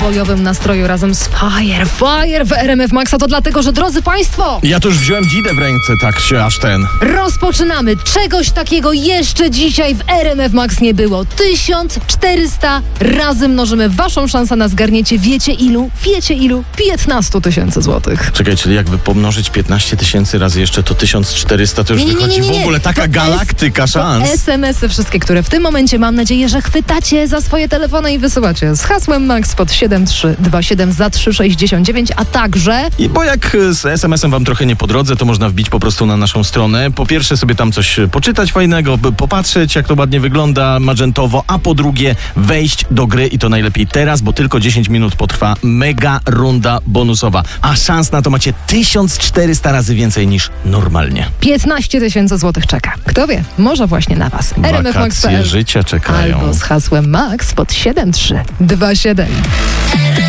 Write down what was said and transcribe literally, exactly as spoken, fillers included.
bojowym nastroju razem z Fire. Fire w R M F Maxa to dlatego, że drodzy Państwo... Ja to już wziąłem dzidę w ręce, tak się aż ten... Rozpoczynamy. Czegoś takiego jeszcze dzisiaj w R M F Max nie było. tysiąc czterysta razy mnożymy waszą szansę na zgarnięcie. Wiecie ilu? Wiecie ilu? piętnaście tysięcy złotych. Czekaj, czyli jakby pomnożyć piętnaście tysięcy razy jeszcze to tysiąc czterysta, to już Nie, nie, nie, wychodzi nie, nie. w ogóle taka To galaktyka es- szans. To es em esy wszystkie, które w tym momencie mam nadzieję, że chwytacie za swoje telefony i wysyłacie z hasłem Max pod siedem trzy dwa siedem za trzy sześć dziewięć, a także... I bo jak z es em esem wam trochę nie po drodze, to można wbić po prostu na naszą stronę. Po pierwsze sobie tam coś poczytać fajnego, by popatrzeć jak to ładnie wygląda magentowo, a po drugie wejść do gry i to najlepiej teraz, bo tylko dziesięć minut potrwa mega runda bonusowa. A szans na to macie tysiąc czterysta razy więcej niż normalnie. piętnaście tysięcy złotych czeka. Kto wie, może właśnie na was. R M F Max kropka p Wakacje l życia czekają. albo z hasłem Max pod siedem trzy dwa siedem.